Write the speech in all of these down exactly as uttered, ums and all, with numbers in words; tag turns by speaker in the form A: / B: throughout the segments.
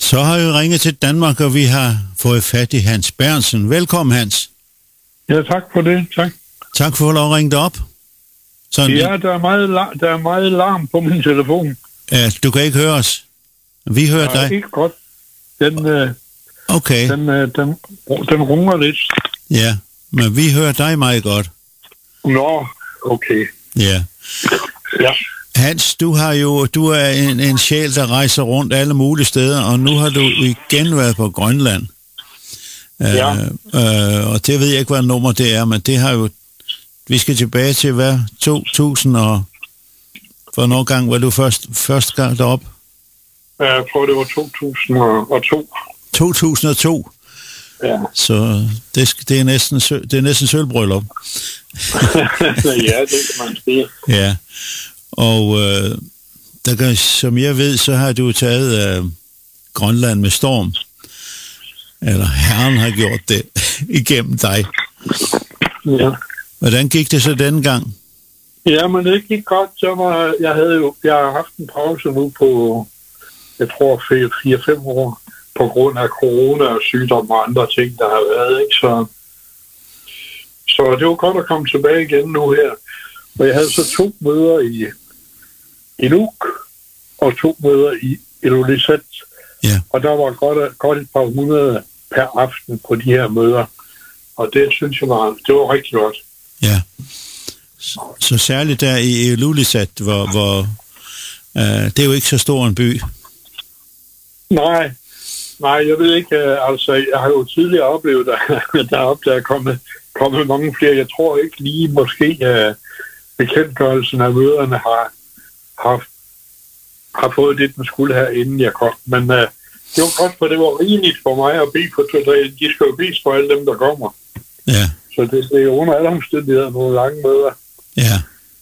A: Så har jeg ringet til Danmark, og vi har fået fat i Hans Berntsen. Velkommen, Hans.
B: Ja, tak for det. Tak.
A: Tak for at have ringet op. Sådan
B: ja, der er, meget la- der er meget larm på min telefon.
A: Ja, du kan ikke høre os. Vi hører
B: ja,
A: dig.
B: Ikke godt. Den, øh,
A: okay.
B: Den, øh, den, den runger lidt.
A: Ja, men vi hører dig meget godt.
B: Nå, okay.
A: Ja.
B: Ja.
A: Hans, du har jo, du er en, en sjæl, der rejser rundt alle mulige steder, og nu har du igen været på Grønland.
B: Ja.
A: Øh, øh, og det ved jeg ikke, hvad nummer det er, men det har jo, vi skal tilbage til, hvad, to tusind og, for nogle gang var du først, første gang deroppe?
B: Jeg tror, det var to tusind og to.
A: to tusind og to?
B: Ja.
A: Så det, det er næsten, det er næsten sølvbryllup.
B: Ja, det kan man sige.
A: Ja. Og øh, der kan, som jeg ved, så har du taget øh, Grønland med storm. Eller Herren har gjort det igennem dig.
B: Ja.
A: Hvordan gik det så denne gang?
B: Ja, men det gik godt. Så var, jeg havde jo jeg har haft en pause nu på, jeg tror, fire fem år, på grund af corona og sygdom og andre ting, der har været, ikke? Så, så det var godt at komme tilbage igen nu her. Og jeg havde så to møder i i Nuuk og to møder i Ilulissat.
A: Ja.
B: Og der var godt, godt et par hundrede per aften på de her møder. Og det synes jeg var, det var rigtig godt.
A: Ja. Så, så særligt der i Ilulissat, hvor, hvor øh, det er jo ikke så stor en by.
B: Nej, nej, jeg ved ikke, altså jeg har jo tidligere oplevet, at deroppe der er kommet, kommet mange flere. Jeg tror ikke lige måske, at bekendtgørelsen af møderne har Har, har fået det, den skulle have, inden jeg kom. Men uh, det var godt, for det var rigeligt for mig at bede på to. De skal jo bede for alle dem, der kommer.
A: Ja.
B: Så det, det er under alle omstændigheder nogle lange møder.
A: Ja.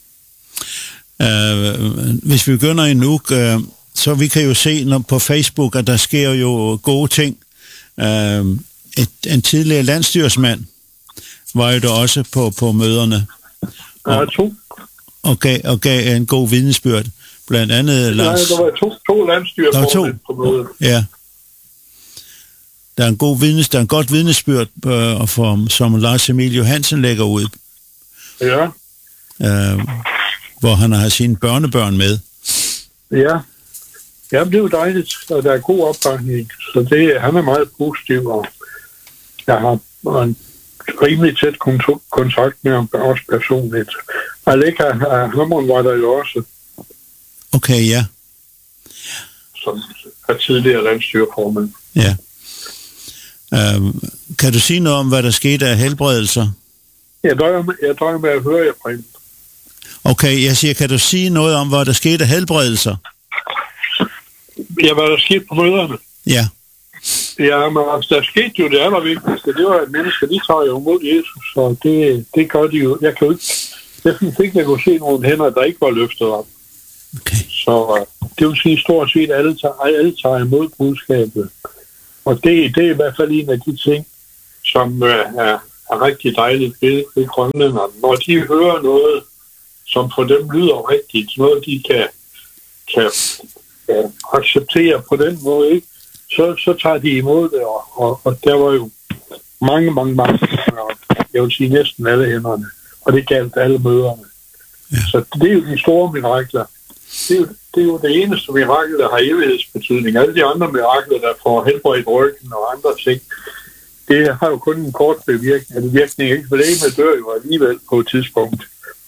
A: Uh, hvis vi begynder i Nuuk, uh, så vi kan jo se når på Facebook, at der sker jo gode ting. Uh, et, en tidligere landstyrsmand var jo der også på, på møderne.
B: Der er to.
A: Og gav, og gav en god vidnesbyrd. Blandt andet Lars...
B: Nej, der var to, to landstyr
A: der var to.
B: på mødet.
A: Ja. Der er en god vidnes, der er en godt vidnesbyrd, øh, for, som Lars Emil Johansen lægger ud.
B: Ja.
A: Øh, hvor han har sine børnebørn med.
B: Ja. Ja, det er jo dejligt, og der er god opbakning. Så det, han er meget positiv, og jeg har en rimelig tæt kontakt med ham også personligt. Aleka Hammond var der jo også.
A: Okay, ja.
B: Som er tidligere landstyreformand.
A: Ja. Uh, kan du sige noget om, hvad der skete af helbredelser?
B: Jeg drøjer med, jeg drøjer med at høre jer, Preben.
A: Okay, jeg siger, kan du sige noget om, hvad der skete af helbredelser?
B: Ja, hvad der skete på møderne?
A: Ja.
B: Ja, men altså, der skete jo det allervigtigste. Det var, at mennesker, de tager jo mod Jesus, og det, det gør de jo. Jeg kan jo ikke, jeg synes ikke, jeg kunne se nogle hænder, der ikke var løftet op.
A: Okay.
B: Så det vil sige, stort set alle tager, alle tager imod budskabet. Og det, det er i hvert fald en af de ting, som øh, er, er rigtig dejligt ved, ved grønlænderne. Når de hører noget, som for dem lyder rigtigt, noget de kan, kan ja, acceptere på den måde, ikke? Så, så tager de imod det, og, og, og der var jo mange, mange, mange, jeg vil sige næsten alle hænderne, og det galt alle møderne. Ja. Så det er jo de store mirakler. Det er jo det, er jo det eneste mirakel, der har evighedsbetydning. Alle de andre mirakler, der får helbredt ryggen og andre ting, det har jo kun en kort bevirkning. Altså virkning ikke, for lægemet dør jo alligevel på et tidspunkt.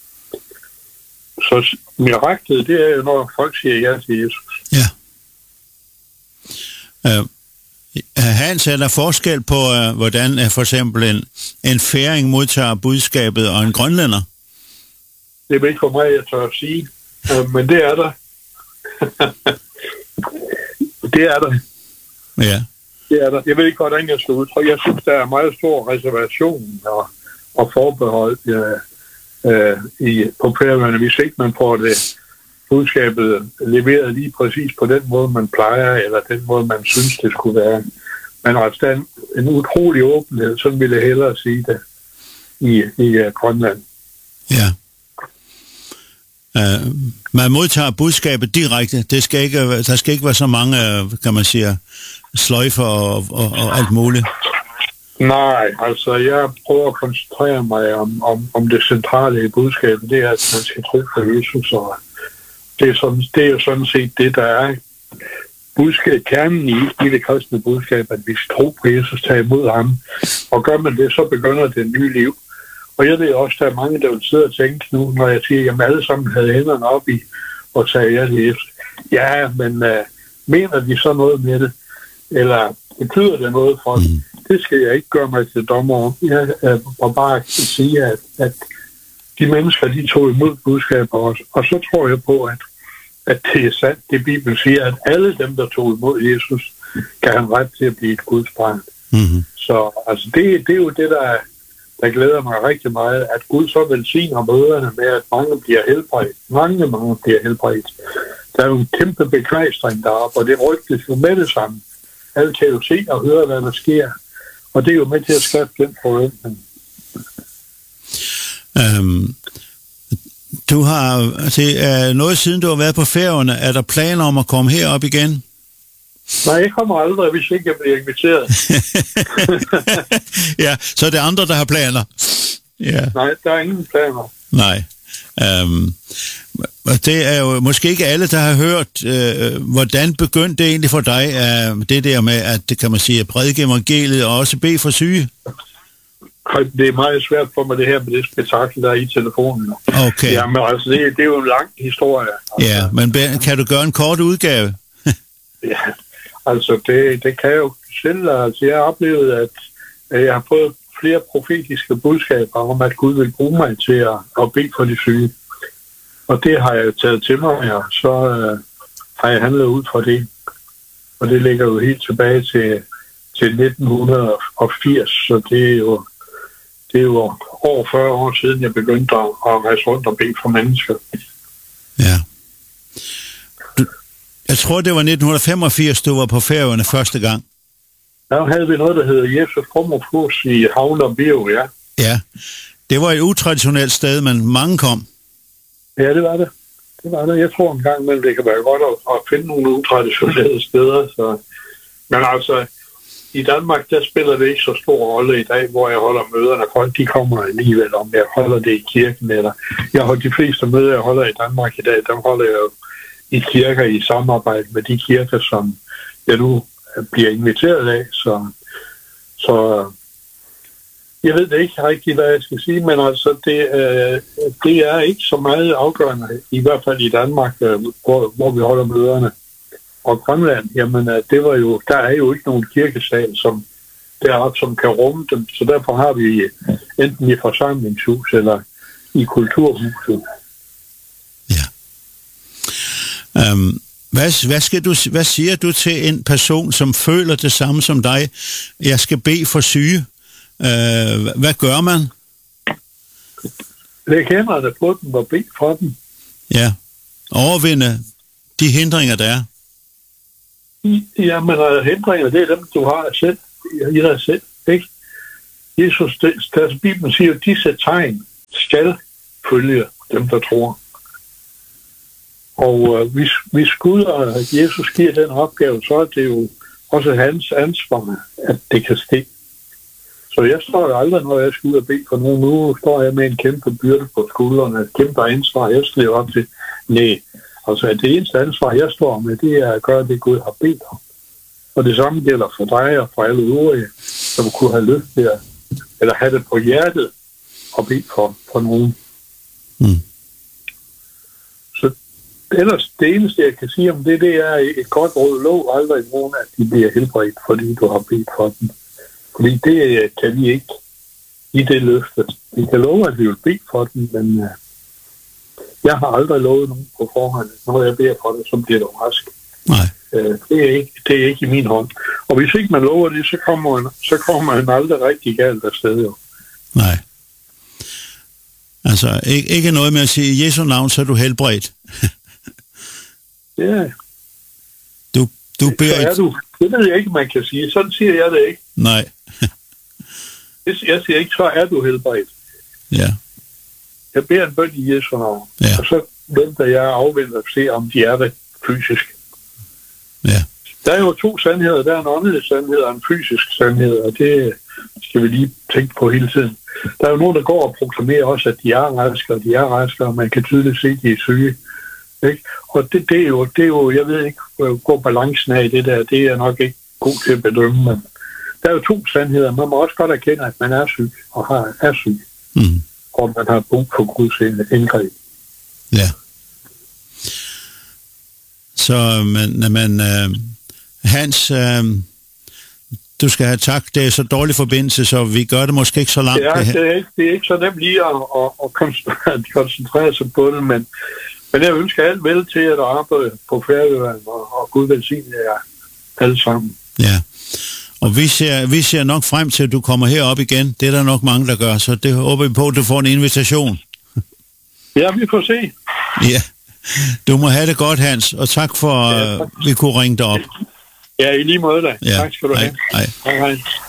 B: Så miraklet, det er jo, når folk siger ja til Jesus.
A: Ja. Uh, Hans, er der forskel på, uh, hvordan uh, for eksempel en, en færing modtager budskabet og en grønlænder?
B: Det er ikke for mig, jeg tør at sige, uh, men det er der. det er der.
A: Ja.
B: Det er der. Jeg ved ikke, hvordan jeg skal udtrykke. Jeg synes, der er meget stor reservation og, og forbehold uh, uh, i, på Færøerne, hvis ikke man får det budskabet leveret lige præcis på den måde, man plejer, eller den måde, man synes, det skulle være. Men altså, der er en, en utrolig åbenhed, sådan ville jeg hellere sige det, i, i uh, Grønland.
A: Ja. Uh, man modtager budskabet direkte. Det skal ikke, der skal ikke være så mange, kan man sige, sløjfer og, og, og alt muligt.
B: Nej, altså jeg prøver at koncentrere mig om, om, om det centrale i budskabet. Det er, at man skal tro på Jesus, og det er, sådan, det er jo sådan set det, der er budskab, kernen i, i det kristne budskab, at vi skal tro på Jesus, tage imod ham. Og gør man det, så begynder det nye liv. Og jeg ved også, der er mange, der vil sidde og tænke nu, når jeg siger, at alle sammen havde hænderne op i og tage ja til Jesus. Ja, men uh, mener de så noget med det? Eller betyder det noget for dem? Det skal jeg ikke gøre mig til dommer om. Jeg må uh, bare sige, at, at de mennesker, de tog imod budskaber også. Og så tror jeg på, at, at det er sandt, det Bibelen siger, at alle dem, der tog imod Jesus, kan have ret til at blive et Guds barn. Mm-hmm. Så altså, det, det er jo det, der er der glæder mig rigtig meget, at Gud så velsigner møderne med, at mange bliver helbredt. Mange, mange bliver helbredt. Der er jo en kæmpe begejstring deroppe, og det rygtes jo med det samme. Alle kan jo se og høre, hvad der sker. Og det er jo med til at skabe den forventning.
A: Um, du har, det er noget siden du har været på Færøerne. Er der planer om at komme herop igen?
B: Nej, jeg kommer aldrig, hvis ikke jeg bliver inviteret.
A: Ja, så er det andre, der har planer. Ja.
B: Nej, der er ingen planer.
A: Nej. Um, det er jo måske ikke alle, der har hørt, uh, hvordan begyndte det egentlig for dig, uh, det der med, at det kan man sige, at prædike evangeliet og også bede for syge?
B: Det er meget svært for mig, det her med det spektakel, der er i telefonen.
A: Okay.
B: Jamen, altså, det, det er jo en lang historie. Altså.
A: Ja, men kan du gøre en kort udgave?
B: Ja, altså det, det kan jeg jo selv. Altså jeg har oplevet, at jeg har fået flere profetiske budskaber om, at Gud vil bruge mig til at, at bede for de syge. Og det har jeg taget til mig, og så uh, har jeg handlet ud fra det. Og det ligger jo helt tilbage til, til nitten firs, så det er jo, det er jo over fyrre år siden, jeg begyndte at, at rejse rundt og bede for mennesker.
A: Ja. Jeg tror, det var nitten femogfirs, du var på Færøerne første gang.
B: Der havde vi noget, der hedder Jesus Frommerflus i Havn og Bio, ja.
A: Ja, det var et utraditionelt sted, men mange kom.
B: Ja, det var det. Det var det. Jeg tror en gang imellem, det kan være godt at, at finde nogle utraditionelle steder. Så. Men altså, i Danmark, der spiller det ikke så stor rolle i dag, hvor jeg holder møderne. Folk, de kommer alligevel, om jeg holder det i kirken, eller jeg holder de fleste møder, jeg holder i Danmark i dag, dem holder jeg jo i kirker i samarbejde med de kirker, som jeg nu bliver inviteret af. Så, så jeg ved det ikke rigtig, hvad jeg skal sige, men altså, det, øh, det er ikke så meget afgørende, i hvert fald i Danmark, øh, hvor, hvor vi holder møderne. Og Grønland, jamen, det var jo, der er jo ikke nogen kirkesal, som deroppe, som kan rumme dem, så derfor har vi enten i forsamlingshus eller i kulturhuset.
A: Ja. Um, hvad, hvad, skal du, hvad siger du til en person, som føler det samme som dig? Jeg skal bede for syge. Uh, hvad gør man?
B: Læg hænderne på dem og bed for dem.
A: Ja. Overvinde de hindringer, der er.
B: Jamen, hindringer, det er dem, du har selv. I dig selv, ikke? Jesus, deres Bibelen siger, at disse tegn skal følge dem, der tror. Og øh, hvis, hvis Gud og Jesus giver den opgave, så er det jo også hans ansvar, at det kan ske. Så jeg står jo aldrig, når jeg skal ud og bede for nogen. Nu står jeg med en kæmpe byrde på skuldrene, et kæmpe ansvar, jeg skal leve op til. Nej, altså det eneste ansvar, jeg står med, det er at gøre det, Gud har bedt om. Og det samme gælder for dig og for alle øvrige, som kunne have lyst til at, eller have det på hjertet og bede for, for nogen.
A: Mm.
B: Så ellers det eneste, jeg kan sige om det, det er et godt råd. Lov aldrig nogen, at de bliver helbredt, fordi du har bedt for dem. Fordi det kan vi ikke i det løfte. Vi kan love, at vi vil bede for dem, men uh, jeg har aldrig lovet nogen på forhånd. Når jeg beder for det, så bliver du rask.
A: Nej.
B: Uh, det, er ikke, det er ikke i min hånd. Og hvis ikke man lover det, så kommer man, så kommer man aldrig rigtig galt afsted. Jo.
A: Nej. Altså, ikke, ikke noget med at sige, i Jesu navn, så er du helbredt.
B: Ja.
A: Du, du beder
B: ikke... Du. Det ved jeg ikke, man kan sige. Sådan siger jeg det ikke.
A: Nej.
B: Jeg siger ikke, så er du helbredt.
A: Ja.
B: Jeg beder en bøn i Jesu navn.
A: Ja.
B: Og så venter jeg afventer at se, om de er det fysisk.
A: Ja.
B: Der er jo to sandheder. Der er en åndelig sandhed og en fysisk sandhed, og det skal vi lige tænke på hele tiden. Der er jo nogen, der går og proklamerer også, at de er raske, og de er raske, og man kan tydeligt se, at de er syge. Ikke? Og det, det, er jo, det er jo, jeg ved ikke, hvor balancen er i det der, det er nok ikke god til at bedømme, men der er jo to sandheder. Man må også godt erkende, at man er syg, og har, er syg,
A: mm.
B: og man har brug for Guds indgreb.
A: Ja. Så, men, men uh, Hans, uh, du skal have tak. Det er så dårlig forbindelse, så vi gør det måske ikke så langt.
B: Ja, det er ikke, det er ikke så nemt lige at, at, at koncentrere, koncentrere sig på det, men, men jeg ønsker alt vel til at arbejde på Færøerne, og, og Gud velsigne jer alle sammen.
A: Ja, og vi ser, vi ser nok frem til, at du kommer herop igen. Det er der nok mange, der gør, så det håber vi på, at du får en invitation.
B: Ja, vi får se.
A: Ja, du må have det godt, Hans, og tak for, at ja, vi kunne ringe dig op.
B: Ja, i lige måde da.
A: Ja,
B: tak skal du have.
A: Hej, hej.
B: Hej, hej.